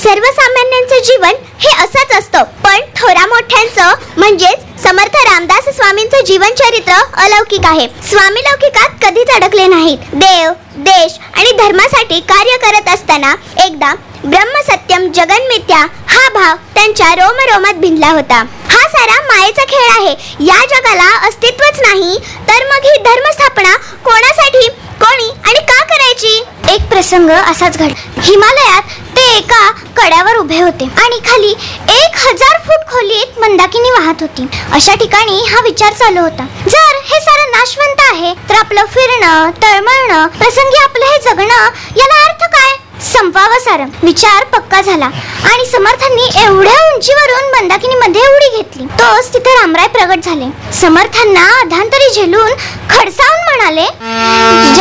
सर्वसामान्यांचं जीवन हे असंच असतं, पण थोरा मोठ्यांचं म्हणजेच समर्थ रामदास स्वामींचं जीवन चरित्र अलौकिक आहे. स्वामी लौकिकात कधीच अडकले नाहीत. देव, देश आणि धर्मासाठी कार्य करत असताना एकदा ब्रह्म सत्यम जगन मिथ्या हा भाव त्यांच्या रोमरोमात भिनला होता. हा सारा मायेचा खेळ आहे. या जगाला अस्तित्वच नाही तर मग ही धर्मस्थापना कोणासाठी, कोणी आणि का करायची? एक प्रसंग असाच घडला. हिमालयात ते एका कड्यावर उभे होते आणि खाली 1000 फूट खोलीत मंदाकिनी वाहत होती. अशा ठिकाणी हा विचार चालू होता, जर हे सारं नाशवंत आहे तर आपलं फिरणं, तळमळणं, प्रसंगी आपलं हे जगणं याला अर्थ काय? संपवावं सारं. विचार पक्का झाला आणि समर्थांनी एवढ्या उंचीवरून मंदाकिनीमध्ये उडी घेतली. तोच तिथे रामराय प्रगट झाले. समर्थांना अधांतरी झेलून खडसावून म्हणाले,